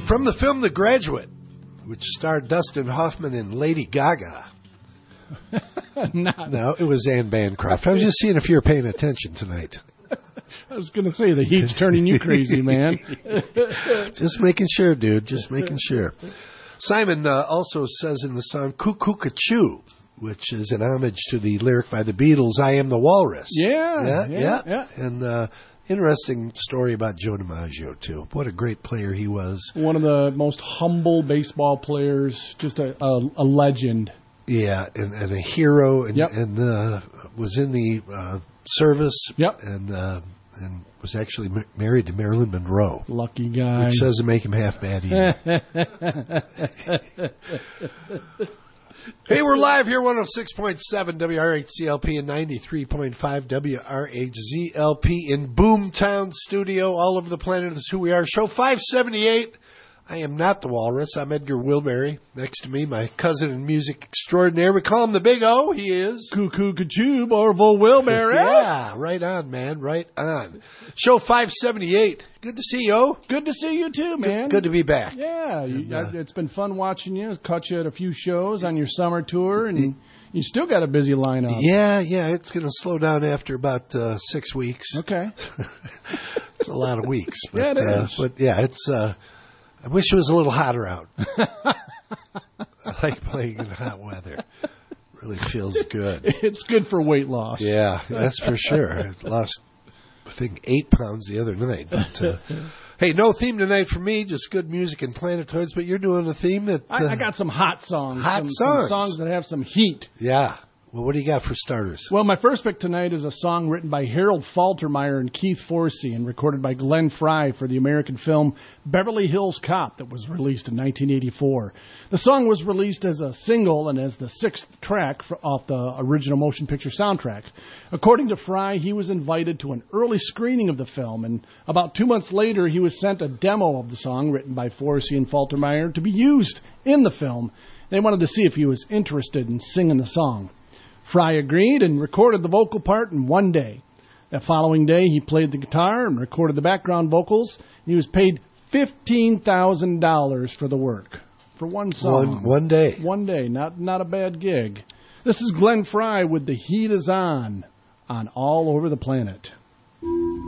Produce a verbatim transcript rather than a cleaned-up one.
From the film The Graduate, which starred Dustin Hoffman and Lady Gaga. Not. No, it was Anne Bancroft. I was just seeing if you were paying attention tonight. I was going to say, the heat's turning you crazy, man. Just making sure, dude. Just making sure. Simon uh, also says in the song Cuckoo-Ca-Choo, which is an homage to the lyric by the Beatles, I Am the Walrus. Yeah, yeah, yeah. yeah. yeah. And uh, interesting story about Joe DiMaggio, too. What a great player he was. One of the most humble baseball players, just a, a, a legend. Yeah, and, and a hero, and, yep. and uh, was in the uh, service, yep. and uh, and was actually ma- married to Marilyn Monroe. Lucky guy. Which doesn't make him half bad either. Hey, we're live here, one oh six point seven W R H C L P and ninety-three point five W R H Z L P in Boomtown Studio. All over the planet is who we are. Show five seventy-eight. I am not the Walrus. I'm Edgar Wilberry. Next to me, my cousin and music extraordinaire. We call him the Big O. He is Cuckoo-Ca-Choo, Orville Wilberry. Yeah, right on, man. Right on. Show five seventy-eight. Good to see you, O. Good to see you, too, man. Good, good to be back. Yeah, and, you, uh, it's been fun watching you. Caught you at a few shows on your summer tour, and you, you still got a busy lineup. Yeah, yeah. It's going to slow down after about uh, six weeks. Okay. It's a lot of weeks. But, yeah, it uh, is. But, yeah, it's... Uh, I wish it was a little hotter out. I like playing in hot weather. Really feels good. It's good for weight loss. Yeah, that's for sure. I lost, I think, eight pounds the other night. But, uh, hey, no theme tonight for me, just good music and planetoids, but you're doing a theme that... Uh, I, I got some hot songs. Hot some, songs. Some songs that have some heat. Yeah. Well, what do you got for starters? Well, my first pick tonight is a song written by Harold Faltermeyer and Keith Forsey and recorded by Glenn Frey for the American film Beverly Hills Cop that was released in nineteen eighty-four. The song was released as a single and as the sixth track off the original motion picture soundtrack. According to Frey, he was invited to an early screening of the film, and about two months later, he was sent a demo of the song written by Forsey and Faltermeyer to be used in the film. They wanted to see if he was interested in singing the song. Frey agreed and recorded the vocal part in one day. That following day, he played the guitar and recorded the background vocals. And he was paid fifteen thousand dollars for the work, for one song. One, one day. One day. Not, not a bad gig. This is Glenn Frey with The Heat Is On, on All Over the Planet.